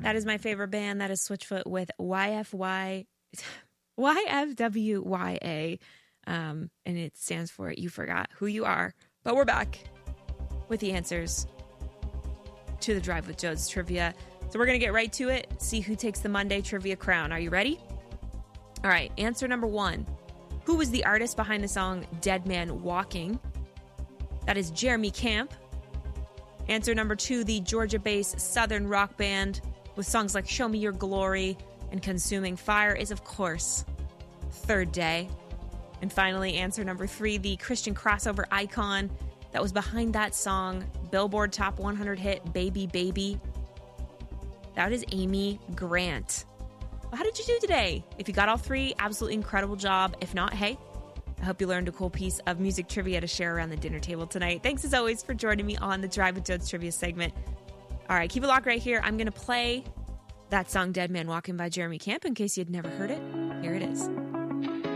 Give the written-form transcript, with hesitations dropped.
That is my favorite band. That is Switchfoot with YFWYA. And it stands for You Forgot Who You Are. But we're back with the answers to the Drive with Jodes trivia. So we're going to get right to it. See who takes the Monday trivia crown. Are you ready? All right. Answer number 1. Who was the artist behind the song Dead Man Walking? That is Jeremy Camp. Answer number 2. The Georgia-based Southern rock band with songs like Show Me Your Glory and Consuming Fire is, of course, Third Day. And finally, answer number 3. The Christian crossover icon that was behind that song, Billboard Top 100 hit Baby Baby. That is Amy Grant. Well, how did you do today? If you got all 3, absolutely incredible job. If not, hey, I hope you learned a cool piece of music trivia to share around the dinner table tonight. Thanks as always for joining me on the Drive with Jodes trivia segment. All right, keep it locked right here. I'm going to play that song Dead Man Walking by Jeremy Camp in case you'd never heard it. Here it is.